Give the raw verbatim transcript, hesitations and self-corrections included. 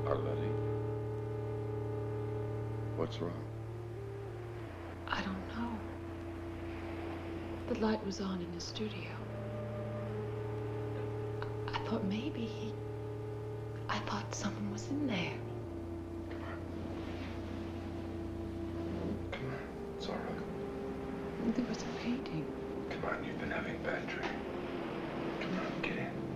Arlene, what's wrong? I don't know. The light was on in the studio. I, I thought maybe he... I thought someone was in there. Come on. Come on. It's all right. There was a painting. Come on, you've been having a bad dream. Come on, get in.